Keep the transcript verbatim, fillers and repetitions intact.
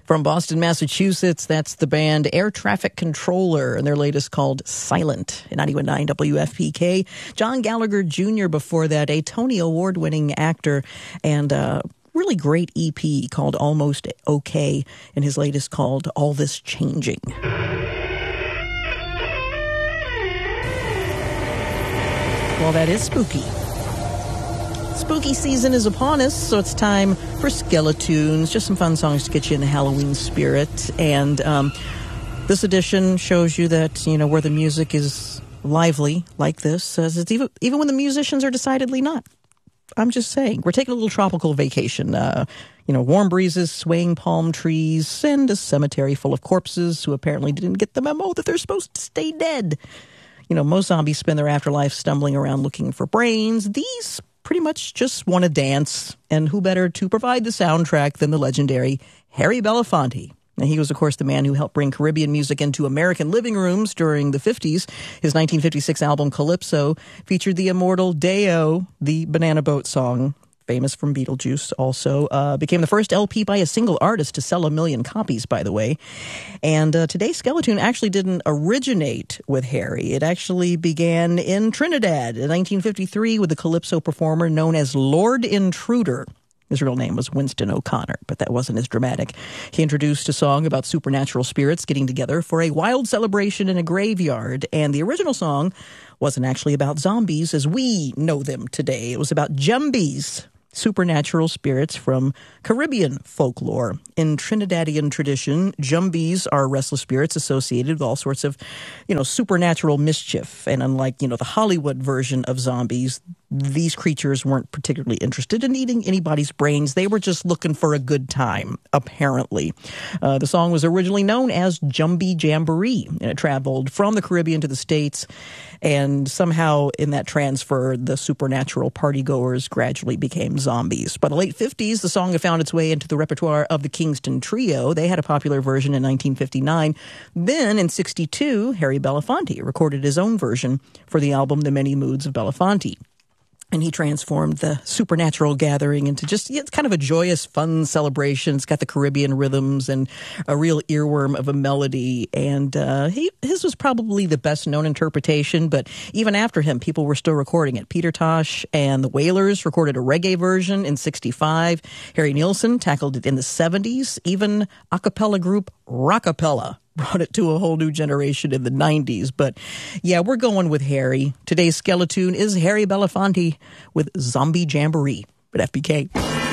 From Boston, Massachusetts, that's the band Air Traffic Controller, and their latest called Silent, in ninety-one point nine W F P K. John Gallagher Junior before that, a Tony Award-winning actor, and a really great E P called Almost Okay, and his latest called All This Changing. Well, that is spooky. Spooky season is upon us, so it's time for Skeletoons, just some fun songs to get you in the Halloween spirit. And um, this edition shows you that, you know, where the music is lively like this, as it's even, even when the musicians are decidedly not. I'm just saying, we're taking a little tropical vacation. Uh, you know, warm breezes, swaying palm trees, and a cemetery full of corpses who apparently didn't get the memo that they're supposed to stay dead. You know, most zombies spend their afterlife stumbling around looking for brains. These pretty much just want to dance, and who better to provide the soundtrack than the legendary Harry Belafonte. Now, he was, of course, the man who helped bring Caribbean music into American living rooms during the fifties. His nineteen fifty-six album Calypso featured the immortal Day-O, the Banana Boat song, famous from Beetlejuice also. Uh, became the first L P by a single artist to sell a million copies, by the way. And uh, today's Skeletoon actually didn't originate with Harry. It actually began in Trinidad in nineteen fifty-three with a Calypso performer known as Lord Intruder. His real name was Winston O'Connor, but that wasn't as dramatic. He introduced a song about supernatural spirits getting together for a wild celebration in a graveyard, and the original song wasn't actually about zombies as we know them today. It was about jumbies, supernatural spirits from Caribbean folklore. In Trinidadian tradition, jumbies are restless spirits associated with all sorts of, you know, supernatural mischief. And unlike, you know, the Hollywood version of zombies, these creatures weren't particularly interested in eating anybody's brains. They were just looking for a good time, apparently. Uh, the song was originally known as Jumbie Jamboree, and it traveled from the Caribbean to the States, and somehow in that transfer, the supernatural partygoers gradually became zombies. By the late fifties, the song had found its way into the repertoire of the Kingston Trio. They had a popular version in nineteen fifty-nine. Then, in sixty-two, Harry Belafonte recorded his own version for the album The Many Moods of Belafonte. And he transformed the supernatural gathering into just, yeah, it's kind of a joyous, fun celebration. It's got the Caribbean rhythms and a real earworm of a melody. And uh, he, his was probably the best known interpretation, but even after him, people were still recording it. Peter Tosh and the Wailers recorded a reggae version in sixty-five. Harry Nilsson tackled it in the seventies. Even a cappella group Rockapella brought it to a whole new generation in the nineties. But yeah, we're going with Harry. Today's Skeletoon is Harry Belafonte with Zombie Jamboree at F B K.